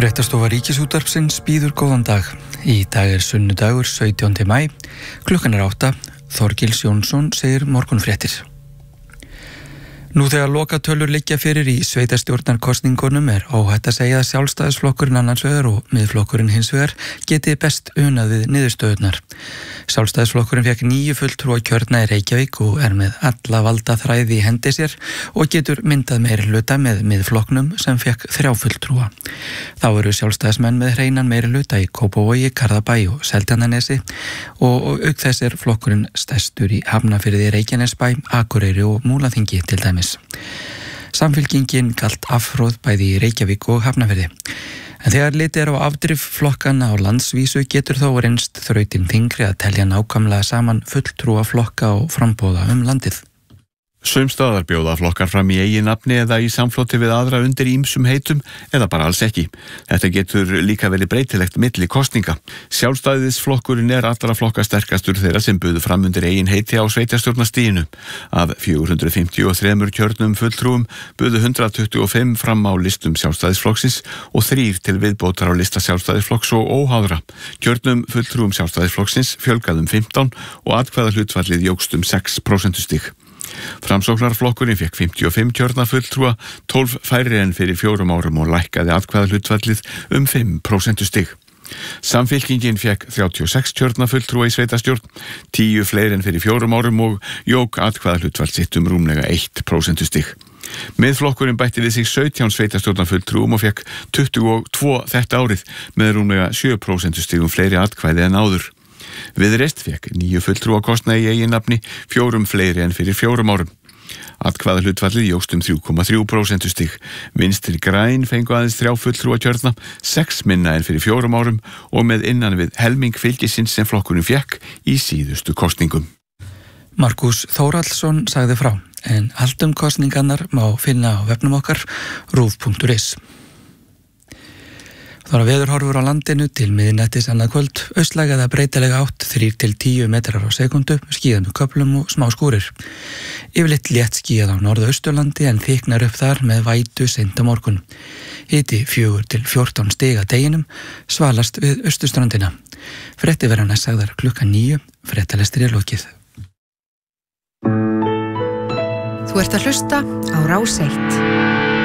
Fréttastofa Ríkisútvarpsins býður góðan dag. Í dag sunnudagur 17. maí, klukkan 8. Þorgils Jónsson segir morgunfréttir. Nú þegar lokatölur liggja fyrir í sveitarstjórnarkosningunum óhætt að segja að Sjálfstæðisflokkurinn annars vegar og Miðflokkurinn hins vegar geti best unað við niðurstöðurnar. Sjálfstæðisflokkurinn fékk 9 fulltrúa kjörna í Reykjavík og með alla valda þræði í hendi sér og getur myndað meirihluta með Miðflokknum sem fékk 3 fulltrúa. Þá eru Sjálfstæðismenn með hreinan meirihluta í Kópavogi, Garðabæ og Seltjarnarnesi og auk þess flokkurinn stærstur í Hafnarfirði, Reykjanesbæ, Akureyri og Múlaþingi til dæmis. Samfylkingin galt afhróð bæði í Reykjavík og Hafnarfirði. En þegar litið á afdrif flokkana á landsvísu getur þó reynst þrautin þyngri að telja nákvæmlega saman fulltrúa flokka og frambóða landið. Sums staðar bjóða flokkar fram í eigin nafni eða í samfloti við aðra undir ýmsum heitum eða bara alls ekki. Þetta getur líka verið breytilegt milli kosninga. Sjálfstæðisflokkurinn allra flokka sterkastur þeirra sem buðu fram undir eigin heiti á sveitarstjórnarstiginu. Af 453 kjörnum fulltrúum buðu 125 fram á listum Sjálfstæðisflokksins og 3 til viðbótar á lista Sjálfstæðisflokks og óháðra. Kjörnum fulltrúum Sjálfstæðisflokksins fjölgaði 15 og atkvæðahlutfallið jókst 6% stig. Framsóknarflokkurinn fékk 55 kjörna fulltrúa, 12 færri en fyrir 4 árum og lækkaði atkvæðahlutfallið 5% stig. Samfylkingin fékk 36 kjörna fulltrúa í sveitarstjórn, 10 fleiri en fyrir 4 árum og jók atkvæðahlutfall sitt rúmlega 1% stig. Miðflokkurinn bætti við sig 17 sveitarstjórnarfulltrúum og fékk 22 þetta árið með rúmlega 7% stigum fleiri atkvæði en áður. Viðreist fékk 9 fulltrúa kosna í eigin nafni, 4 fleiri en fyrir 4 árum. Atkvæðahlutfallið jókst 3,3% stig. Vinstri græn fengu aðeins 3 fulltrúa kjörna, 6 minna en fyrir 4 árum og með innan við helming fylgisins sem flokkurinn fékk í síðustu kosningum. Markus Þórhallsson sagði frá, en allt kosningarnar má finna á vefnum okkar rúv.is. Það var veðurhorfur á landinu til miðnættis annað kvöld, austlæg eða breytilega átt 3 til 10 metrar á sekundu, skíðað með köflum og smá skúrir. Yfirleitt létt skíðað á norðausturlandi en þyknar upp þar með vætu seint á morgun. Hiti 4 til 14 stig að deginum, svalast við austurströndina. Fréttir verða næst sagðar klukkan 9, fréttalestir lokið. Þú ert að hlusta á Rás 1.